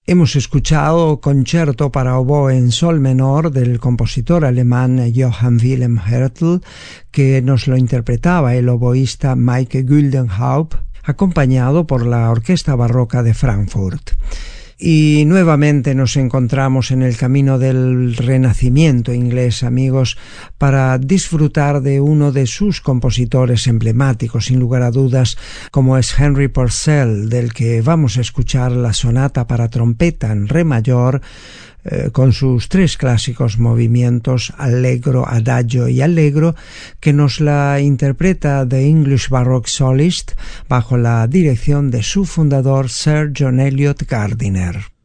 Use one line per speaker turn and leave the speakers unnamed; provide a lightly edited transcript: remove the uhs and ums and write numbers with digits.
Hemos escuchado Concierto para oboe en sol menor del compositor alemán Johann Wilhelm Hertel, que nos lo interpretaba el oboísta Mike Güldenhaupt, acompañado por la Orquesta Barroca de Frankfurt. Y nuevamente nos encontramos en el camino del Renacimiento inglés, amigos, para disfrutar de uno de sus compositores emblemáticos, sin lugar a dudas, como es Henry Purcell, del que vamos a escuchar la sonata para trompeta en re mayor, con sus 3 clásicos movimientos, Allegro, Adagio y Allegro, que nos la interpreta The English Baroque Solist bajo la dirección de su fundador Sir John Eliot Gardiner.